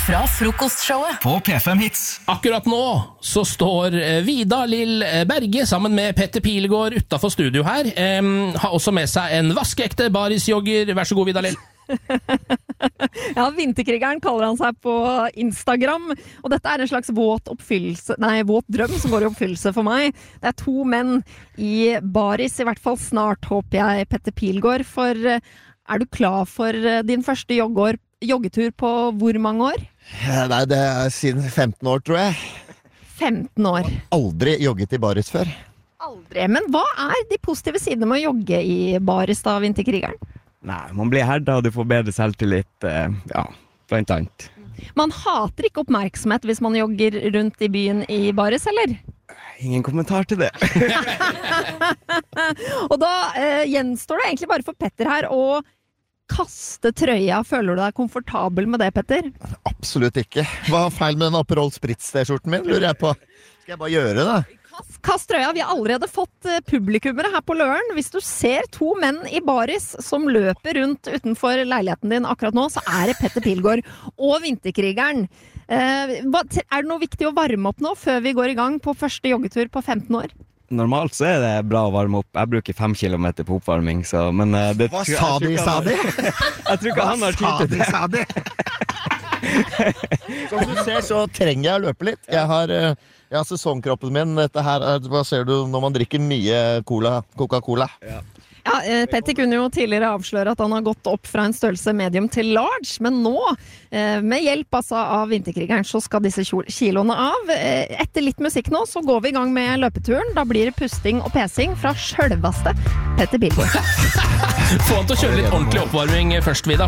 fra frokostshowet på P5 Hits. Akkurat nå så står Vida Lill Berge sammen med Petter Pilgaard utenfor studio her. Har også med seg en vaskeekte barisjogger. Vær så god, Vida Lill. Ja, Vinterkrigeren kaller han seg på Instagram, og dette er en slags våt drøm som går i oppfyllelse for meg. Det er 2 menn i baris, i hvert fall snart, håper jeg, Petter Pilgaard. For er du klar for din første joggetur på hvor mange år? Nei, det er siden 15 år, tror jeg. 15 år. Aldri jogget i baris før. Aldri. Men hva er de positive sidene med å jogge i baris da, Vinterkrigeren? Nei, man blir herda, og du får bedre selvtillit, blant annet. Man hater ikke oppmerksomhet hvis man jogger rundt i byen i baris, eller? Ingen kommentar til det. Og da gjenstår det egentlig bare for Petter her å kaste trøya. Føler du deg komfortabel med det, Petter? Absolutt ikke. Hva er feil med den Aperol Spritz-t-skjorten min, lurer jeg på. Skal jeg bare gjøre det? Kast trøya. Vi har allerede fått publikummere her på Løren. Hvis du ser 2 menn i baris som løper rundt utenfor leiligheten din akkurat nå, så er det Petter Pilgaard og Vinterkrigeren. Er det noe viktig å varme opp nå før vi går i gang på første joggetur på 15 år? Normalt så er det bra å varme opp. Jeg bruker 5 kilometer på oppvarming, så, men det... Hva sa de? Jeg tror ikke han har tid til det. Sa de? Som du ser, så trenger jeg å løpe litt. Jeg har sesongkroppen min. Dette her, hva ser du når man drikker mye Coca-Cola? Ja, Petter kunne jo tidligere avsløre at han har gått opp fra en størrelse medium til large, men nå, med hjelp av Vinterkrigeren, så skal disse kiloene av. Etter litt musikk nå, så går vi i gang med løpeturen. Da blir det pusting og pesing fra selveste Petter Pilgaard. Få han til å kjøre litt ordentlig oppvarming først, Vida.